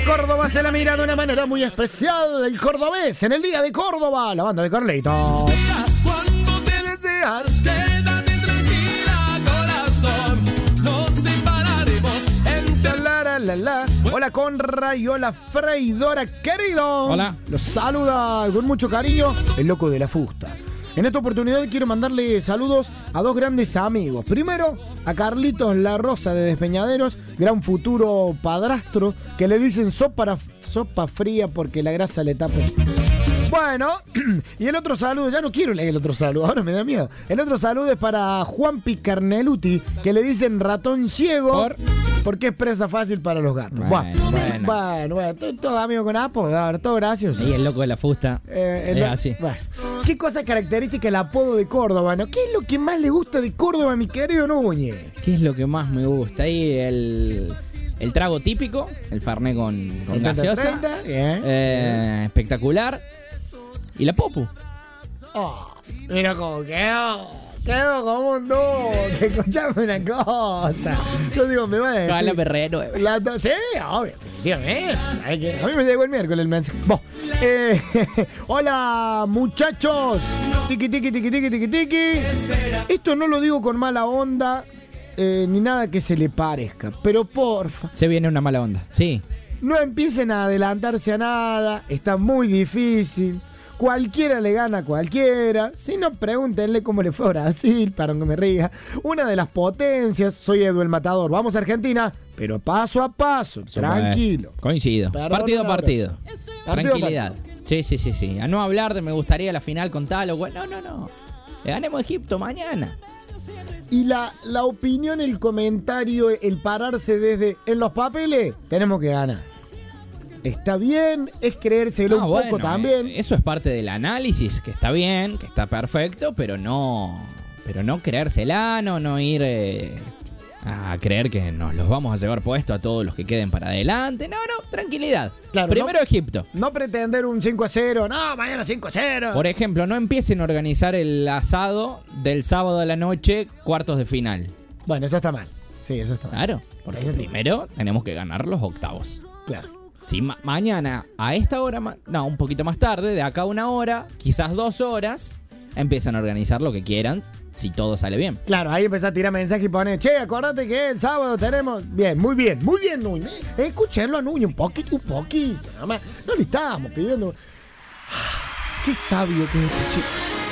Córdoba se la mira de una manera muy especial. El cordobés en el día de Córdoba, la banda de Carlitos. Cuando te deseas, quédate tranquila, corazón. Nos separaremos Hola Conra y hola Freidora, querido. Hola. Los saluda con mucho cariño el loco de la fusta. En esta oportunidad quiero mandarle saludos a dos grandes amigos. Primero, a Carlitos La Rosa de Despeñaderos, gran futuro padrastro, que le dicen sopa fría porque la grasa le tapa. Bueno, y el otro saludo, ya no quiero leer el otro saludo, ahora me da miedo. El otro saludo es para Juanpi Carneluti, que le dicen ratón ciego porque es presa fácil para los gatos. Bueno, todo amigo con apodo, todo gracioso. Y el loco de la fusta. Es así. Bueno. ¿Qué cosa característica el apodo de Córdoba, no? ¿Qué es lo que más le gusta de Córdoba, mi querido Núñez? ¿Qué es lo que más me gusta? Ahí el trago típico, el fernet con gaseosa. 30, bien. Espectacular. Y la popu. Oh, mira cómo quedó. Quedó como un dúo. Escuchame una cosa. Yo digo, me va a decir. Cala Perrero. Sí, obvio, definitivamente. A mí me llegó el miércoles el mensaje. Hola, muchachos. Tiki, tiki, tiki, tiki, tiki, tiki. Esto no lo digo con mala onda, ni nada que se le parezca. Pero porfa. Se viene una mala onda. Sí. No empiecen a adelantarse a nada. Está muy difícil. Cualquiera le gana a cualquiera. Si no, pregúntenle cómo le fue a Brasil, para que me ría. Una de las potencias. Soy Edu el Matador. Vamos a Argentina, pero paso a paso. Tranquilo. Coincido. Perdón, Partido a no, partido. Tranquilidad. Partido. Sí. A no hablar de me gustaría la final con tal o cual. No. Le ganemos a Egipto mañana. Y la opinión, el comentario, el pararse desde en los papeles, tenemos que ganar. Está bien, es creérselo un poco también. Eso es parte del análisis, que está bien, que está perfecto, pero no creérsela, no ir a creer que nos los vamos a llevar puesto a todos los que queden para adelante. No, tranquilidad. Claro, primero Egipto. No pretender un 5-0, no, mañana 5-0. Por ejemplo, no empiecen a organizar el asado del sábado a la noche, cuartos de final. Bueno, eso está mal. Sí, eso está mal. Claro, porque primero tenemos que ganar los octavos. Claro. Si mañana a esta hora, un poquito más tarde, de acá a 1 hora, quizás 2 horas, empiezan a organizar lo que quieran, si todo sale bien. Claro, ahí empezás a tirar mensaje y pones, che, acordate que el sábado tenemos... Bien, muy bien, Núñez. Escuchenlo a Núñez un poquito, nada más. No le estábamos pidiendo... Qué sabio que es este chico.